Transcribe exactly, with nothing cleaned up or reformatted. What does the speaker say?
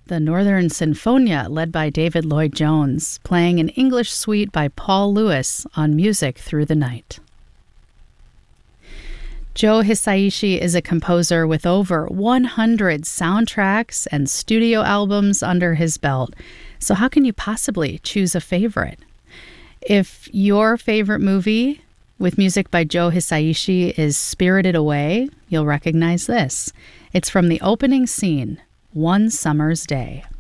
the Northern Sinfonia led by David Lloyd-Jones, playing an English suite by Paul Lewis on Music Through the Night. Joe Hisaishi is a composer with over one hundred soundtracks and studio albums under his belt, so how can you possibly choose a favorite? If your favorite movie with music by Joe Hisaishi is Spirited Away, you'll recognize this. It's from the opening scene, One Summer's Day.